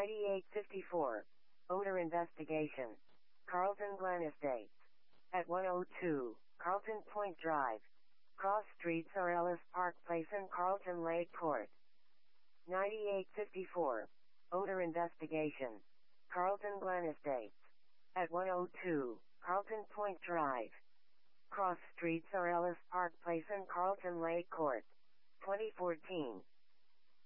9854. Odor investigation. Carlton Glen Estates. At 102, Carlton Point Drive. Cross streets are Ellis Park Place and Carlton Lake Court. 9854. Odor investigation. Carlton Glen Estates. At 102, Carlton Point Drive. Cross streets are Ellis Park Place and Carlton Lake Court. 2014.